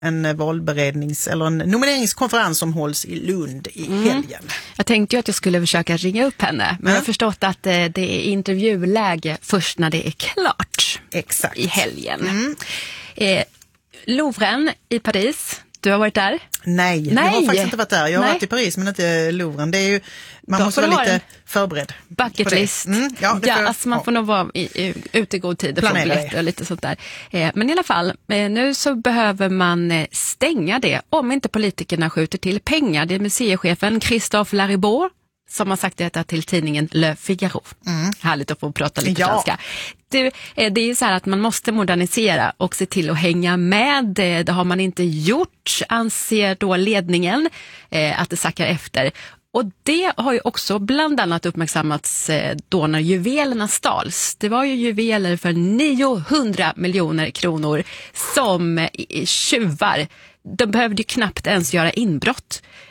en valberednings eller en nomineringskonferens som hålls i Lund i helgen. Jag tänkte ju att jag skulle försöka ringa upp henne, men jag har förstått att det är intervjuläge först när det är klart. Exakt. I helgen. Louvren i Paris, du har varit där? Nej, jag har faktiskt inte varit där. Jag har varit i Paris men inte Louvren. Det är ju, man måste vara lite förberedd. Bucket list. Alltså man får nog vara ute i god tid och få biljetter och lite sånt där. Men i alla fall, nu så behöver man stänga det om inte politikerna skjuter till pengar. Det är museichefen Christophe Laribourg som har sagt detta till tidningen Le Figaro. Härligt att få prata lite franska. Det är ju så här att man måste modernisera och se till att hänga med. Det har man inte gjort, anser då ledningen, att det sackar efter. Och det har ju också bland annat uppmärksammats då när juvelerna stals. Det var ju juveler för 900 miljoner kronor som tjuvar. De behövde ju knappt ens göra inbrott.